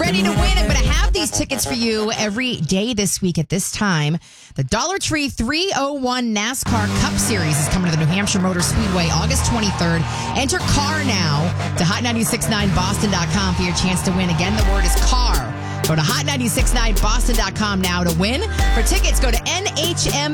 ready to win. I'm going to have these tickets for you every day this week at this time. The Dollar Tree 301 NASCAR Cup Series is coming to the New Hampshire Motor Speedway August 23rd. Enter CAR now to hot969boston.com for your chance to win. Again, the word is CAR. Go to hot969boston.com now to win. For tickets, go to NHM